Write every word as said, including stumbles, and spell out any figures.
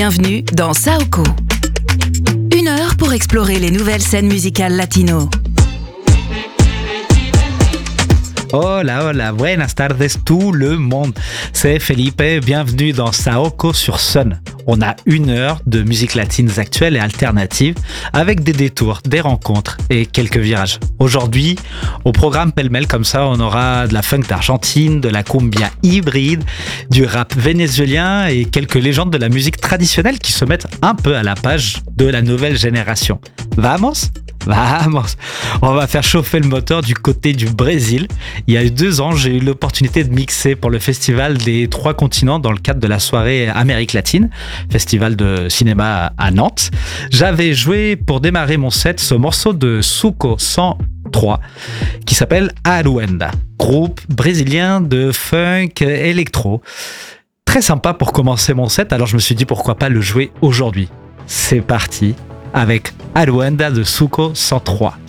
Bienvenue dans Saoko. Une heure pour explorer les nouvelles scènes musicales latino. Hola, hola, buenas tardes tout le monde. C'est Felipe, bienvenue dans Saoko sur Sun. On a une heure de musique latine actuelle et alternative avec des détours, des rencontres et quelques virages. Aujourd'hui, au programme pêle-mêle comme ça, on aura de la funk d'Argentine, de la cumbia hybride, du rap vénézuélien et quelques légendes de la musique traditionnelle qui se mettent un peu à la page de la nouvelle génération. Vamos? Vamos! On va faire chauffer le moteur du côté du Brésil. Il y a deux ans, j'ai eu l'opportunité de mixer pour le Festival des Trois Continents dans le cadre de la soirée Amérique latine, festival de cinéma à Nantes. J'avais joué pour démarrer mon set ce morceau de Suco cent trois qui s'appelle Aruenda, groupe brésilien de funk électro. Très sympa pour commencer mon set, alors je me suis dit pourquoi pas le jouer aujourd'hui. C'est parti avec Aruenda de Suco cent trois.